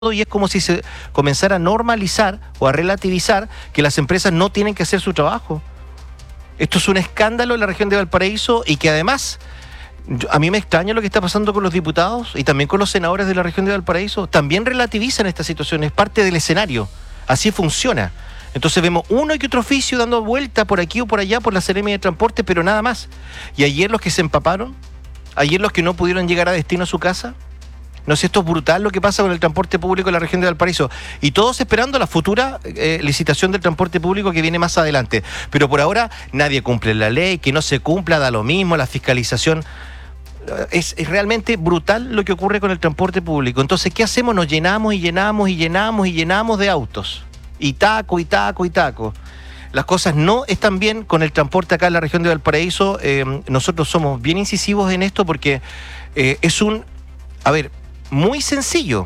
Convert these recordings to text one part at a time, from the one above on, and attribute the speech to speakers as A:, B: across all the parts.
A: y es como si se comenzara a normalizar o a relativizar que las empresas no tienen que hacer su trabajo. Esto es un escándalo en la región de Valparaíso y que además, a mí me extraña lo que está pasando con los diputados y también con los senadores de la región de Valparaíso. También relativizan esta situación, es parte del escenario. Así funciona. Entonces vemos uno y otro oficio dando vuelta por aquí o por allá por la Seremia de Transporte, pero nada más. Y ayer los que se empaparon, ayer los que no pudieron llegar a destino a su casa. No sé, esto es brutal lo que pasa con el transporte público en la región de Valparaíso. Y todos esperando la futura licitación del transporte público que viene más adelante. Pero por ahora nadie cumple la ley, que no se cumpla, da lo mismo, la fiscalización. Es realmente brutal lo que ocurre con el transporte público. Entonces, ¿qué hacemos? Nos llenamos y llenamos y llenamos y llenamos de autos. Y taco, y taco, y taco. Las cosas no están bien con el transporte acá en la región de Valparaíso. Nosotros somos bien incisivos en esto porque es un... A ver, muy sencillo.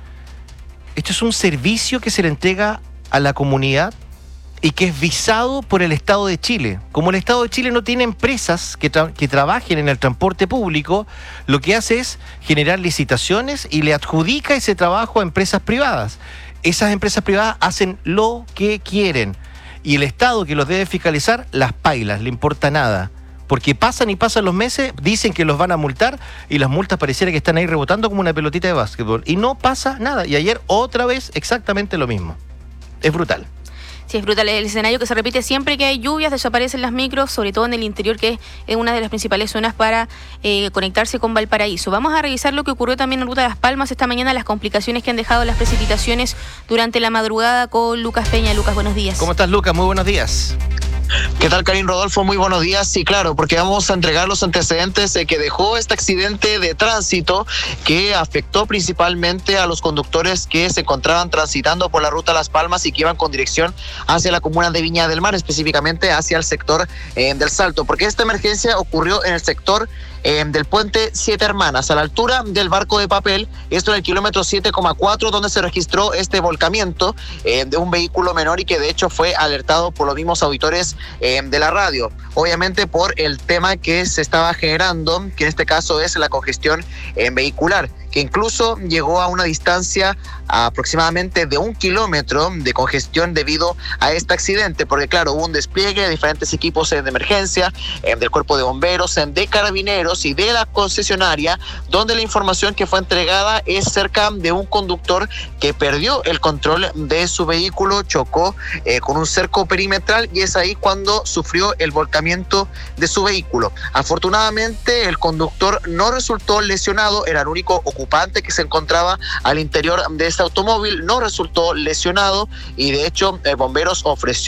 A: Esto es un servicio que se le entrega a la comunidad y que es visado por el Estado de Chile. Como el Estado de Chile no tiene empresas que trabajen en el transporte público, lo que hace es generar licitaciones y le adjudica ese trabajo a empresas privadas. Esas empresas privadas hacen lo que quieren y el Estado que los debe fiscalizar las pailas, le importa nada. Porque pasan y pasan los meses, dicen que los van a multar y las multas pareciera que están ahí rebotando como una pelotita de básquetbol. Y no pasa nada. Y ayer otra vez exactamente lo mismo. Es brutal.
B: Sí, es brutal. El escenario que se repite siempre que hay lluvias, desaparecen las micros, sobre todo en el interior, que es una de las principales zonas para conectarse con Valparaíso. Vamos a revisar lo que ocurrió también en Ruta de Las Palmas esta mañana, las complicaciones que han dejado las precipitaciones durante la madrugada con Lucas Peña. Lucas, buenos días.
A: ¿Cómo estás, Lucas? Muy buenos días.
C: ¿Qué tal, Karim, Rodolfo? Muy buenos días. Sí, claro, porque vamos a entregar los antecedentes que dejó este accidente de tránsito que afectó principalmente a los conductores que se encontraban transitando por la ruta Las Palmas y que iban con dirección hacia la comuna de Viña del Mar, específicamente hacia el sector del Salto, porque esta emergencia ocurrió en el sector del puente Siete Hermanas, a la altura del barco de papel, esto en el kilómetro 7,4, donde se registró este volcamiento de un vehículo menor y que de hecho fue alertado por los mismos auditores de la radio, obviamente por el tema que se estaba generando, que en este caso es la congestión vehicular, que incluso llegó a una distancia aproximadamente de 1 kilómetro de congestión debido a este accidente, porque claro, hubo un despliegue de diferentes equipos de emergencia, del cuerpo de bomberos, de carabineros y de la concesionaria, donde la información que fue entregada es cerca de un conductor que perdió el control de su vehículo, chocó con un cerco perimetral y es ahí cuando sufrió el volcamiento de su vehículo. Afortunadamente el conductor no resultó lesionado, era el único ocupante que se encontraba al interior de este automóvil, no resultó lesionado y de hecho bomberos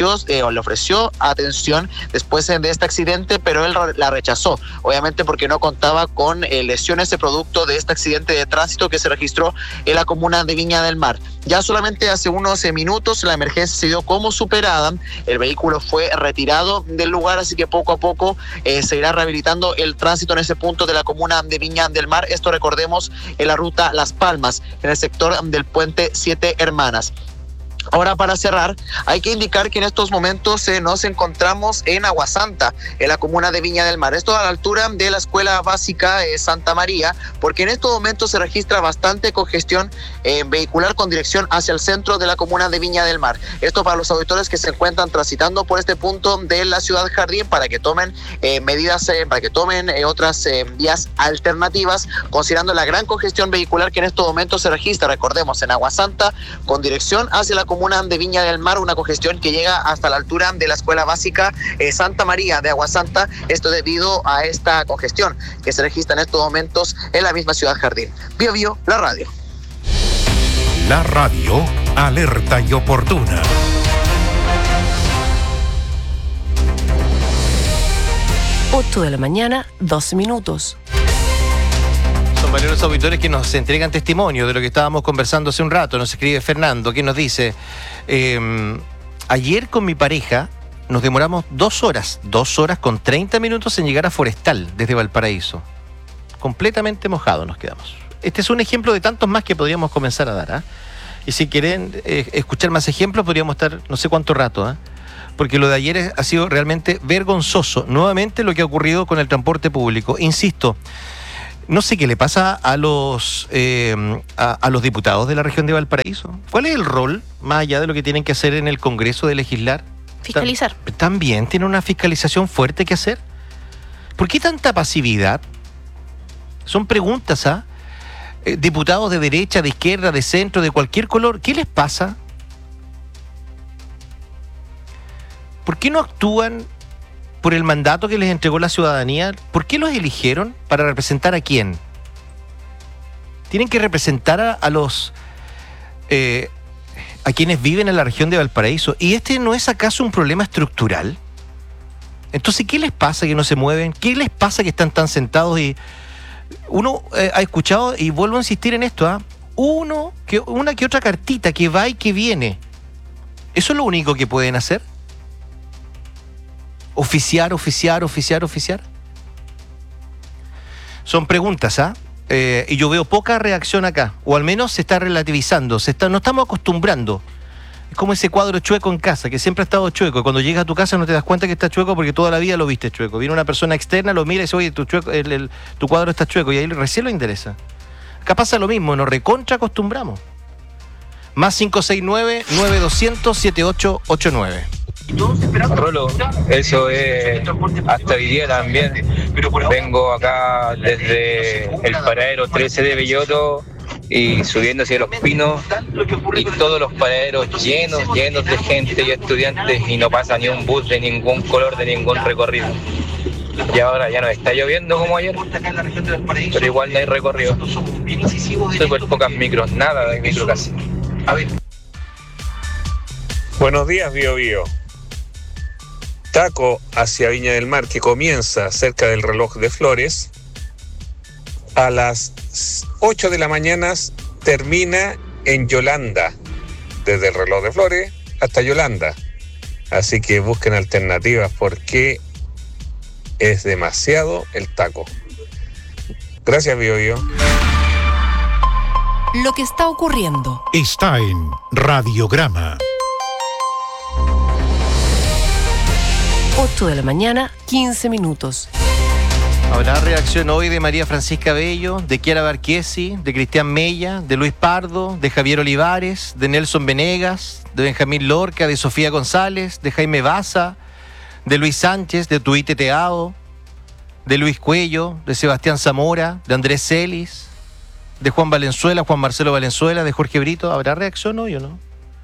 C: le ofreció atención después de este accidente, pero él la rechazó, obviamente porque no contaba con lesiones de producto de este accidente de tránsito que se registró en la comuna de Viña del Mar. Ya solamente hace unos minutos la emergencia se dio como superada, el vehículo fue retirado del lugar, así que poco a poco se irá rehabilitando el tránsito en ese punto de la comuna de Viña del Mar. Esto, recordemos, en la ruta Las Palmas, en el sector del puente Siete Hermanas. Ahora, para cerrar, hay que indicar que en estos momentos nos encontramos en Aguasanta, en la comuna de Viña del Mar. Esto a la altura de la Escuela Básica Santa María, porque en estos momentos se registra bastante congestión vehicular con dirección hacia el centro de la comuna de Viña del Mar. Esto para los auditores que se encuentran transitando por este punto de la Ciudad Jardín, para que tomen medidas, para que tomen otras vías alternativas, considerando la gran congestión vehicular que en estos momentos se registra, recordemos, en Aguasanta, con dirección hacia la comuna de Viña del Mar, una congestión que llega hasta la altura de la Escuela Básica Santa María de Aguasanta, esto debido a esta congestión que se registra en estos momentos en la misma Ciudad Jardín. Bio Bio, la radio.
D: La radio, alerta y oportuna.
E: Ocho de la mañana, 12 minutos.
A: Son varios auditores que nos entregan testimonio de lo que estábamos conversando hace un rato. Nos escribe Fernando, que nos dice: ayer con mi pareja nos demoramos 2 horas con 30 minutos en llegar a Forestal desde Valparaíso. Completamente mojados nos quedamos. Este es un ejemplo de tantos más que podríamos comenzar a dar, y si quieren escuchar más ejemplos podríamos estar no sé cuánto rato, porque lo de ayer ha sido realmente vergonzoso. Nuevamente lo que ha ocurrido con el transporte público. Insisto, No sé qué le pasa a los diputados de la región de Valparaíso. ¿Cuál es el rol, más allá de lo que tienen que hacer en el Congreso de legislar?
B: Fiscalizar.
A: También tiene una fiscalización fuerte que hacer. ¿Por qué tanta pasividad? Son preguntas a diputados de derecha, de izquierda, de centro, de cualquier color. ¿Qué les pasa? ¿Por qué no actúan por el mandato que les entregó la ciudadanía? ¿Por qué los eligieron? ¿Para representar a quién? Tienen que representar a quienes viven en la región de Valparaíso. ¿Y este no es acaso un problema estructural? Entonces, ¿qué les pasa que no se mueven? ¿Qué les pasa que están tan sentados? Y uno ha escuchado, y vuelvo a insistir en esto, una que otra cartita que va y que viene. ¿Eso es lo único que pueden hacer? Oficiar. Son preguntas, y yo veo poca reacción acá, o al menos se está relativizando, no estamos acostumbrando. Es como ese cuadro chueco en casa, que siempre ha estado chueco, y cuando llegas a tu casa no te das cuenta que está chueco porque toda la vida lo viste chueco. Viene una persona externa, lo mira y dice, oye, tu cuadro está chueco, y ahí recién lo interesa. Acá pasa lo mismo, nos recontra acostumbramos. Más 569-9200-7889.
F: Rolo, eso es hasta hoy día también. Vengo acá desde el paradero 13 de Belloto y subiendo hacia Los Pinos, y todos los paraderos llenos de gente y estudiantes, y no pasa ni un bus de ningún color, de ningún recorrido. Y ahora ya no está lloviendo como ayer, pero igual no hay recorrido. Súper pocas micros, nada de micro casi.
G: Buenos días, Bío Bío. Taco hacia Viña del Mar, que comienza cerca del reloj de Flores, a las 8 de la mañana termina en Yolanda, desde el reloj de Flores hasta Yolanda. Así que busquen alternativas porque es demasiado el taco. Gracias, Bío Bío.
E: Lo que está ocurriendo.
D: Está en Radiograma.
E: 8 de la mañana, 15 minutos.
A: Habrá reacción hoy de María Francisca Bello, de Chiara Barquesi, de Cristian Mella, de Luis Pardo, de Javier Olivares, de Nelson Venegas, de Benjamín Lorca, de Sofía González, de Jaime Baza, de Luis Sánchez, de Tuite Teao, de Luis Cuello, de Sebastián Zamora, de Andrés Celis, de Juan Valenzuela, Juan Marcelo Valenzuela, de Jorge Brito. ¿Habrá reacción hoy o no?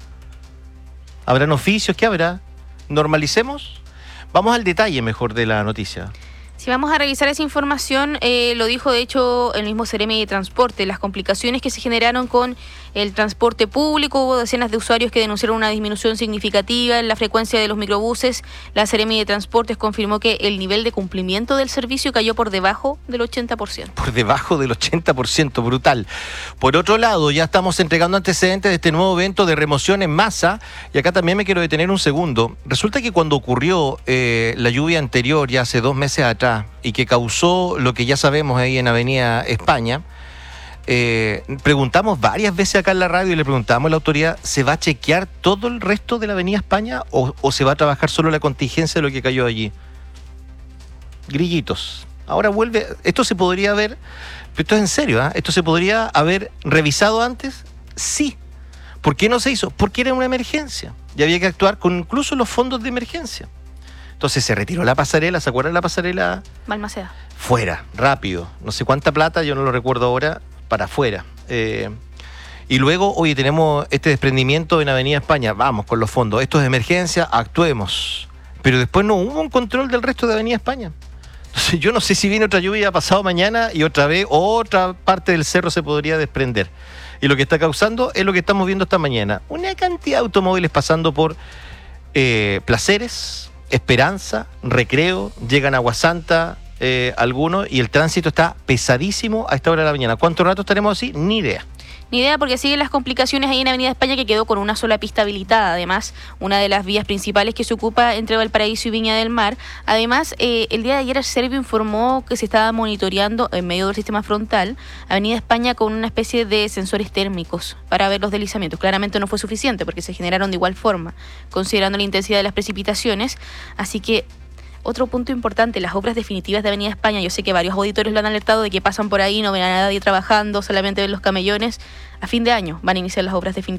A: ¿Habrán oficios? ¿Qué habrá? ¿Normalicemos? Vamos al detalle mejor de la noticia.
B: Si vamos a revisar esa información, lo dijo de hecho el mismo Seremi de Transporte, las complicaciones que se generaron con el transporte público. Hubo decenas de usuarios que denunciaron una disminución significativa en la frecuencia de los microbuses. La Seremi de Transportes confirmó que el nivel de cumplimiento del servicio cayó por debajo del 80%. Por
A: debajo del 80%, brutal. Por otro lado, ya estamos entregando antecedentes de este nuevo evento de remoción en masa, y acá también me quiero detener un segundo. Resulta que cuando ocurrió la lluvia anterior, ya hace 2 meses atrás, y que causó lo que ya sabemos ahí en Avenida España, preguntamos varias veces acá en la radio y le preguntamos a la autoridad, ¿se va a chequear todo el resto de la Avenida España o se va a trabajar solo la contingencia de lo que cayó allí? Grillitos. Ahora vuelve, esto se podría haber, esto es en serio, esto se podría haber revisado antes, sí. ¿Por qué no se hizo? Porque era una emergencia y había que actuar con incluso los fondos de emergencia. Entonces se retiró la pasarela, ¿se acuerdan la pasarela?
B: Balmaceda.
A: Fuera, rápido. No sé cuánta plata, yo no lo recuerdo ahora, para afuera. Y luego, oye, tenemos este desprendimiento en Avenida España, vamos con los fondos. Esto es emergencia, actuemos. Pero después no hubo un control del resto de Avenida España. Entonces yo no sé si viene otra lluvia pasado mañana y otra vez otra parte del cerro se podría desprender. Y lo que está causando es lo que estamos viendo esta mañana. Una cantidad de automóviles pasando por Placeres, Esperanza, Recreo, llegan a Agua Santa algunos, y el tránsito está pesadísimo a esta hora de la mañana. ¿Cuánto rato estaremos así? Ni idea.
B: Ni idea, porque siguen las complicaciones ahí en Avenida España, que quedó con una sola pista habilitada. Además, una de las vías principales que se ocupa entre Valparaíso y Viña del Mar. Además, el día de ayer el Servio informó que se estaba monitoreando en medio del sistema frontal Avenida España con una especie de sensores térmicos para ver los deslizamientos. Claramente no fue suficiente porque se generaron de igual forma, considerando la intensidad de las precipitaciones. Así que Otro punto importante, las obras definitivas de Avenida España. Yo sé que varios auditores lo han alertado de que pasan por ahí, no ven a nadie trabajando, solamente ven los camellones. A fin de año van a iniciar las obras definitivas